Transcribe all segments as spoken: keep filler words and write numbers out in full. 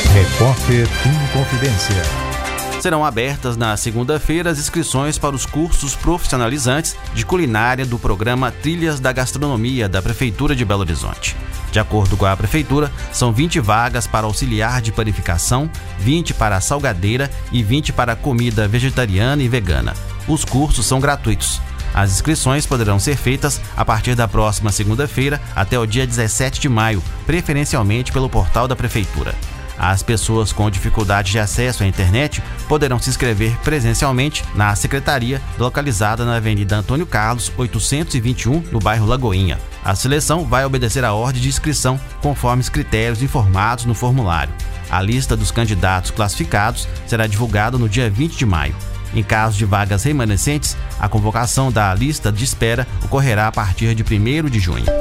Repórter Inconfidência. Serão abertas na segunda-feira as inscrições para os cursos profissionalizantes de culinária do programa Trilhas da Gastronomia da Prefeitura de Belo Horizonte. De acordo com a Prefeitura, são vinte vagas para auxiliar de panificação, vinte para salgadeira e vinte para comida vegetariana e vegana. Os cursos são gratuitos. As inscrições poderão ser feitas a partir da próxima segunda-feira até o dia dezessete de maio, preferencialmente pelo portal da Prefeitura. As pessoas com dificuldade de acesso à internet poderão se inscrever presencialmente na secretaria, localizada na Avenida Antônio Carlos, oitocentos e vinte e um, no bairro Lagoinha. A seleção vai obedecer à ordem de inscrição, conforme os critérios informados no formulário. A lista dos candidatos classificados será divulgada no dia vinte de maio. Em caso de vagas remanescentes, a convocação da lista de espera ocorrerá a partir de primeiro de junho.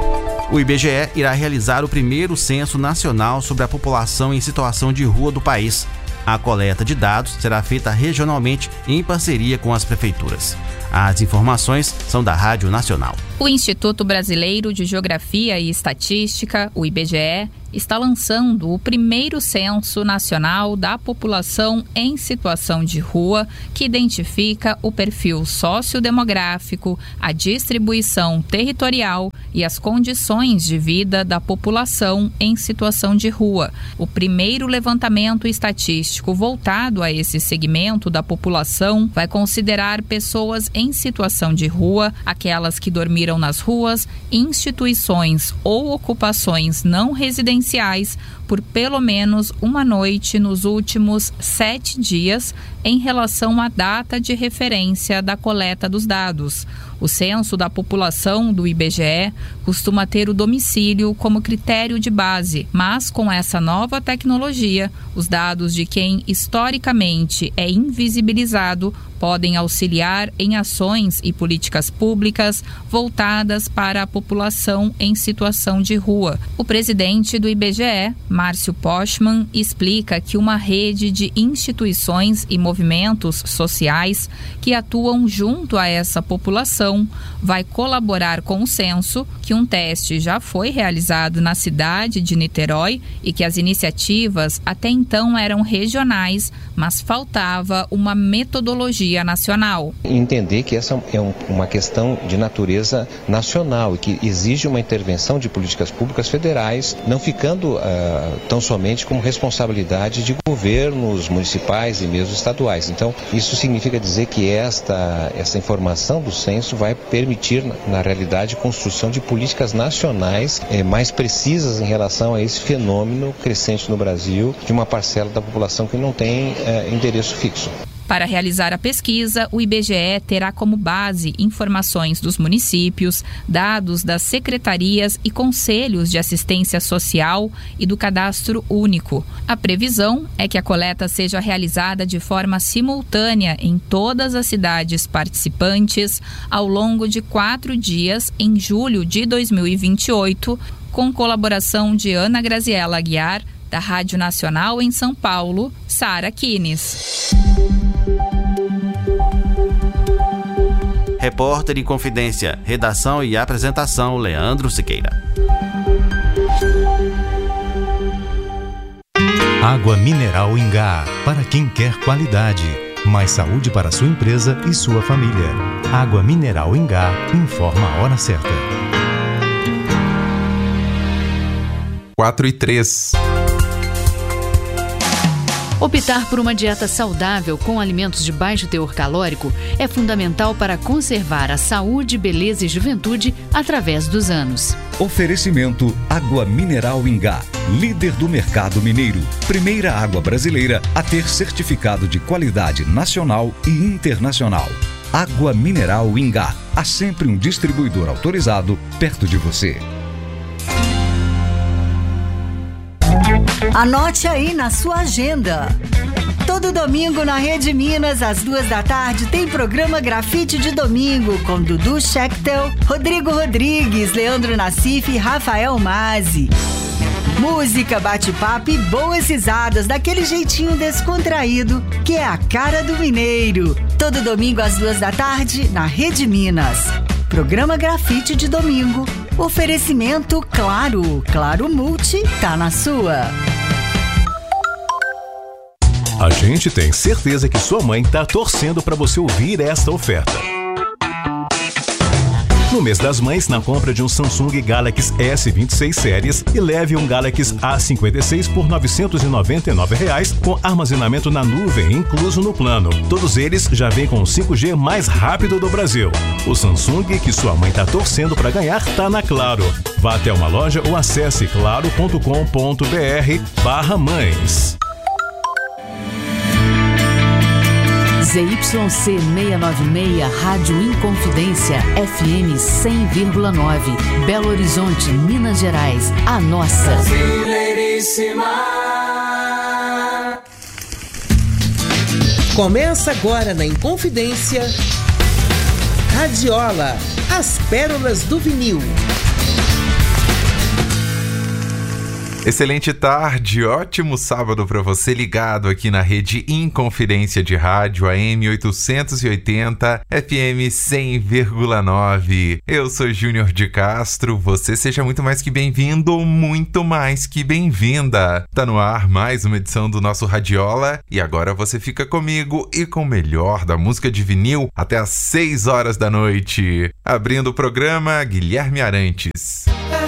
O I B G E irá realizar o primeiro censo nacional sobre a população em situação de rua do país. A coleta de dados será feita regionalmente em parceria com as prefeituras. As informações são da Rádio Nacional. O Instituto Brasileiro de Geografia e Estatística, o I B G E, está lançando o primeiro censo nacional da população em situação de rua, que identifica o perfil sociodemográfico, a distribuição territorial e as condições de vida da população em situação de rua. O primeiro levantamento estatístico voltado a esse segmento da população vai considerar pessoas em situação de rua, aquelas que dormiram nas ruas, instituições ou ocupações não residenciais por pelo menos uma noite nos últimos sete dias em relação à data de referência da coleta dos dados. O censo da população do I B G E costuma ter o domicílio como critério de base, mas com essa nova tecnologia, os dados de quem historicamente é invisibilizado podem auxiliar em ações e políticas públicas voltadas para a população em situação de rua. O presidente do I B G E, Márcio Poschmann, explica que uma rede de instituições e movimentos sociais que atuam junto a essa população vai colaborar com o censo, que um teste já foi realizado na cidade de Niterói e que as iniciativas até então eram regionais, mas faltava uma metodologia nacional. Entender que essa é um, uma questão de natureza nacional e que exige uma intervenção de políticas públicas federais, não ficando uh, tão somente como responsabilidade de governos municipais e mesmo estaduais. Então, isso significa dizer que esta, essa informação do censo vai permitir, na realidade, construção de políticas nacionais eh, mais precisas em relação a esse fenômeno crescente no Brasil de uma parcela da população que não tem eh, endereço fixo. Para realizar a pesquisa, o I B G E terá como base informações dos municípios, dados das secretarias e conselhos de assistência social e do cadastro único. A previsão é que a coleta seja realizada de forma simultânea em todas as cidades participantes ao longo de quatro dias em julho de dois mil e vinte e oito, com colaboração de Ana Graziela Aguiar, da Rádio Nacional em São Paulo, Sara Kines. Repórter Inconfidência, redação e apresentação Leandro Siqueira. Água mineral Ingá, para quem quer qualidade, mais saúde para sua empresa e sua família. Água mineral Ingá, informa a hora certa. quatro e três. Optar por uma dieta saudável com alimentos de baixo teor calórico é fundamental para conservar a saúde, beleza e juventude através dos anos. Oferecimento Água Mineral Ingá, líder do mercado mineiro. Primeira água brasileira a ter certificado de qualidade nacional e internacional. Água Mineral Ingá. Há sempre um distribuidor autorizado perto de você. Anote aí na sua agenda. Todo domingo na Rede Minas, às duas da tarde, tem programa Grafite de Domingo com Dudu Schechtel, Rodrigo Rodrigues, Leandro Nassif e Rafael Mazzi. Música, bate-papo e boas risadas daquele jeitinho descontraído que é a cara do mineiro. Todo domingo às duas da tarde na Rede Minas. Programa Grafite de Domingo. Oferecimento Claro. Claro Multi tá na sua. A gente tem certeza que sua mãe está torcendo para você ouvir esta oferta. No mês das mães, na compra de um Samsung Galaxy S vinte e seis séries e leve um Galaxy A cinquenta e seis por novecentos e noventa e nove reais com armazenamento na nuvem incluso no plano. Todos eles já vêm com o cinco G mais rápido do Brasil. O Samsung que sua mãe está torcendo para ganhar tá na Claro. Vá até uma loja ou acesse claro ponto com ponto br barra mães. Z Y C seiscentos e noventa e seis, Rádio Inconfidência, F M cem vírgula nove, Belo Horizonte, Minas Gerais, a nossa. Começa agora na Inconfidência, Radiola, as pérolas do vinil. Excelente tarde, ótimo sábado para você ligado aqui na rede Inconfidência de Rádio A M oitocentos e oitenta, F M cem vírgula nove. Eu sou Júnior de Castro, você seja muito mais que bem-vindo, muito mais que bem-vinda. Tá no ar mais uma edição do nosso Radiola e agora você fica comigo e com o melhor da música de vinil até às seis horas da noite. Abrindo o programa, Guilherme Arantes.